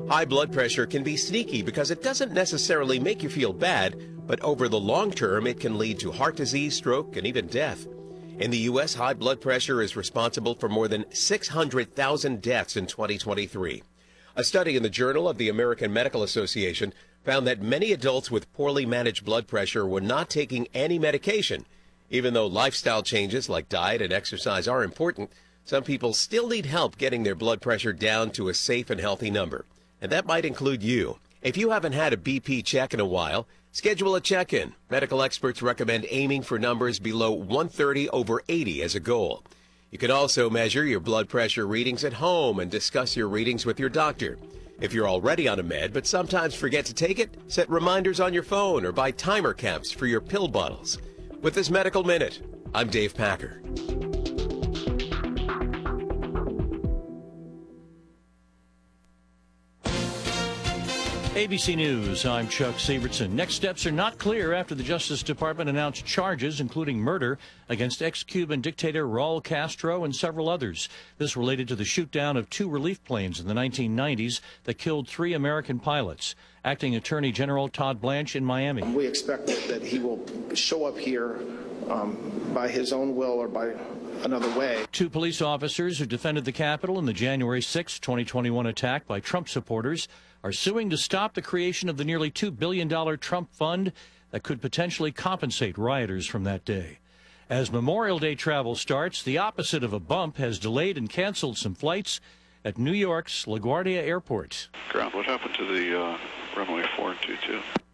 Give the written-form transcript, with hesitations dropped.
High blood pressure can be sneaky because it doesn't necessarily make you feel bad, but over the long term, it can lead to heart disease, stroke, and even death. In the U.S., high blood pressure is responsible for more than 600,000 deaths in 2023. A study in the Journal of the American Medical Association found that many adults with poorly managed blood pressure were not taking any medication. Even though lifestyle changes like diet and exercise are important, some people still need help getting their blood pressure down to a safe and healthy number. And that might include you. If you haven't had a BP check in a while, schedule a check-in. Medical experts recommend aiming for numbers below 130/80 as a goal. You can also measure your blood pressure readings at home and discuss your readings with your doctor. If you're already on a med but sometimes forget to take it, set reminders on your phone or buy timer caps for your pill bottles. With this Medical Minute, I'm Dave Packer. ABC News, I'm Chuck Severson. Next steps are not clear after the Justice Department announced charges, including murder, against ex-Cuban dictator Raul Castro and several others. This related to the shoot-down of 2 relief planes in the 1990s that killed 3 American pilots. Acting Attorney General Todd Blanche in Miami. We expect that he will show up here by his own will or by another way. 2 police officers who defended the Capitol in the January 6, 2021 attack by Trump supporters are suing to stop the creation of the nearly $2 billion Trump fund that could potentially compensate rioters from that day. As Memorial Day travel starts, the opposite of a bump has delayed and canceled some flights at New York's LaGuardia Airport. Ground, what happened to the runway 422?